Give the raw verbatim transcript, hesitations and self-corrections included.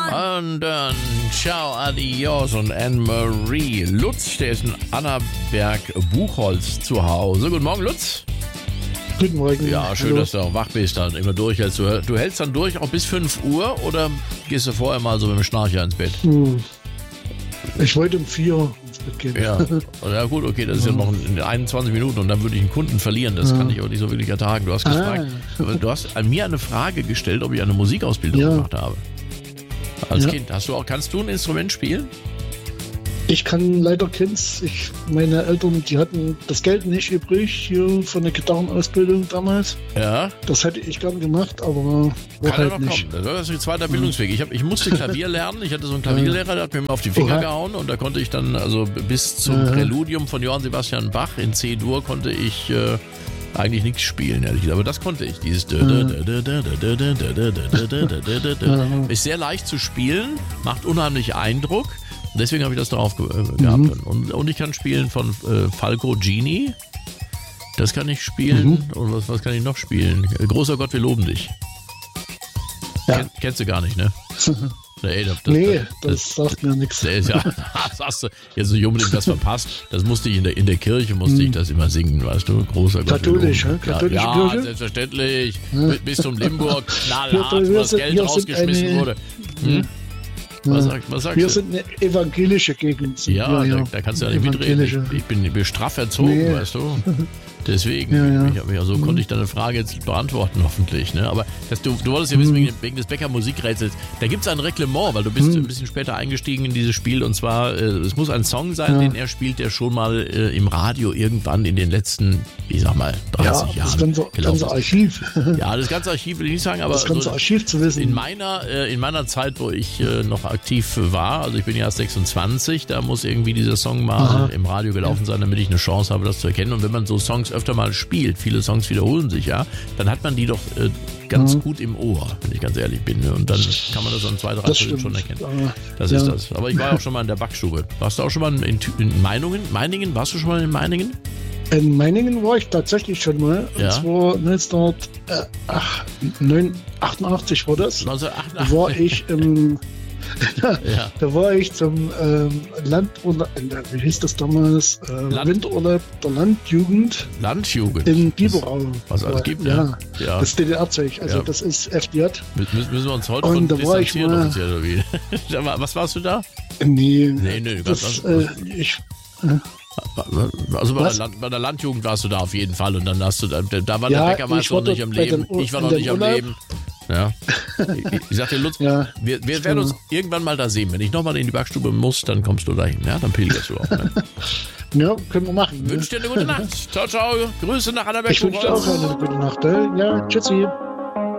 Und dann ciao, adios und Anne-Marie. Lutz, der ist in Annaberg-Buchholz zu Hause. Guten Morgen, Lutz. Guten Morgen. Ja, schön, Hallo. dass du auch wach bist, dann immer durchhältst. Du, du hältst dann durch auch bis fünf Uhr oder gehst du vorher mal so mit dem Schnarcher ins Bett? Hm. Ich wollte um vier ins Bett gehen. Ja, ja gut, okay, das ist ja noch in einundzwanzig Minuten und dann würde ich einen Kunden verlieren. Das Ja. kann ich aber nicht so wirklich ertragen. Du hast gefragt, Ah. du hast an mir eine Frage gestellt, ob ich eine Musikausbildung Ja. gemacht habe. Als Ja. Kind. Hast du auch, kannst du ein Instrument spielen? Ich kann leider keins. Ich, meine Eltern, die hatten das Geld nicht übrig hier von der Gitarrenausbildung damals. Ja. Das hätte ich gern gemacht, aber war Kann ja halt noch nicht. kommen. Das ist ein zweiter Bildungsweg. Ich, hab, ich musste Klavier lernen. Ich hatte so einen Klavierlehrer, der hat mir mal auf die Finger Oha. gehauen und da konnte ich dann, also bis zum Aha. Präludium von Johann Sebastian Bach in C-Dur konnte ich äh, eigentlich nichts spielen, ehrlich gesagt. Aber das konnte ich. Dieses ist sehr leicht zu spielen, macht unheimlich Eindruck. Deswegen habe ich das drauf ge äh, gehabt. Mhm. Und, und ich kann spielen von äh, Falco Genie. Das kann ich spielen. Mhm. Und was, was kann ich noch spielen? Großer Gott, wir loben dich. Ja. Ken, kennst du gar nicht, ne? Nee, das, das, nee, das, das sagt mir nichts. das ist ja, das hast du jetzt nicht unbedingt was verpasst. Das musste ich in der, in der Kirche, musste ich das immer singen, weißt du? Großer Gott. Katholisch, wir hä? loben. Katholische ja, Kirche? Ja, selbstverständlich. Ja. Bis zum Limburg, knallhart, Wir- wo wir das sind- Geld wir sind rausgeschmissen eine- wurde. Hm? Was, sag, was sagst Wir du? sind eine evangelische Gegend. sind Ja, wir da, hier. da kannst du ja nicht mitreden. Ich, Evangelische. ich bin, ich bin straff erzogen, Nee. weißt du. Deswegen, Ja, ja. Ich, hab- ja, so Mhm. konnte ich deine Frage jetzt beantworten, hoffentlich. Ne? Aber das, du, du wolltest ja wissen, wegen, wegen des Becker Musikrätsels, da gibt es ein Reglement, weil du bist Mhm. ein bisschen später eingestiegen in dieses Spiel. Und zwar, äh, es muss ein Song sein, Ja. den er spielt, der schon mal äh, im Radio irgendwann in den letzten, ich sag mal, dreißig Ja, das Jahren ganze, gelaufen ganze ist. Archiv. Ja, das ganze Archiv will ich nicht sagen, aber Das ganze so Archiv zu wissen. in meiner, äh, in meiner Zeit, wo ich äh, noch aktiv war, also ich bin ja erst sechsundzwanzig, da muss irgendwie dieser Song mal Aha. im Radio gelaufen sein, damit ich eine Chance habe, das zu erkennen. Und wenn man so Songs öfter mal spielt, viele Songs wiederholen sich ja, dann hat man die doch äh, ganz Mhm. gut im Ohr, wenn ich ganz ehrlich bin. Ne? Und dann kann man das an zwei, drei Das Stellen stimmt. schon erkennen. Aber, Das ja. ist das. Aber ich war auch schon mal in der Backstube. Warst du auch schon mal in, in Meinungen? Meiningen? Warst du schon mal in Meiningen? In Meiningen war ich tatsächlich schon mal. Ja. Und zwar neunzehnhundertachtundachtzig war das. Da neunzehnhundertachtundachtzig. war ich im, Ja. da war ich zum ähm, Landurlaub, äh, wie hieß das damals? Äh, Land- Winterurlaub der Landjugend Landjugend. in Biberau. Was alles gibt, ja. ne? Ja. Das D D R-Zeug, also Ja. das ist F D J. Müssen, müssen wir uns heute Und von da war ich distanzieren mal- offiziell oder wie? Da war- Was warst du da? Nee, Nee, nee, das, was- äh, ich, Also bei der, Was? Land, bei der Landjugend warst du da auf jeden Fall und dann hast du, da, da war Ja, der Bäckermeister ich noch war nicht am dort bei Leben, dem Ur- ich war in noch dem nicht am Urlaub. Leben. Ja. Ich, ich sag dir, Lutz, ja, wir, wir werden uns irgendwann mal da sehen. Wenn ich nochmal in die Backstube muss, dann kommst du dahin. Ja, dann pilgerst du auch. Ne? ja, können wir machen. ne? Wünsche dir eine gute Nacht. Ciao, ciao. Grüße nach Annaberg. Ich wünsche dir auch eine gute Nacht. äh. Ja, tschüssi.